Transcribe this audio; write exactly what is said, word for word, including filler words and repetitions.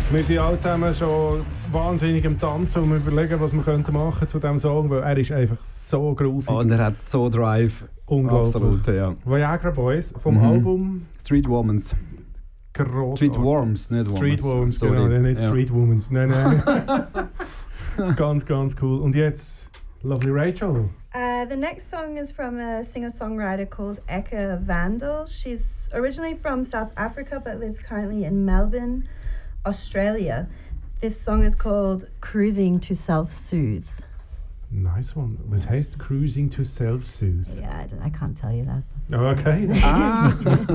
Wir sind alle zusammen schon wahnsinnig im Tanzen und wir überlegen, was wir könnten machen zu diesem Song, weil er ist einfach so groovy. Und er hat so Drive. Unglaublich. Absolut, ja. Viagra Boys vom Mhm. Album Street Womans. Grossartig. Street Worms, nicht Womans. Street Worms, Sorry. genau, nicht Ja. Street Womans. Nein, nein. Ganz, ganz cool. Und jetzt, Lovely Rachel. Uh, the next song is from a singer-songwriter called Eka Vandal. She's originally from South Africa but lives currently in Melbourne, Australia. This song is called Cruising to Self-Soothe. Nice one. Was heißt Cruising to Self-Soothe? Yeah, I, don't, I can't tell you that. Okay. Ah.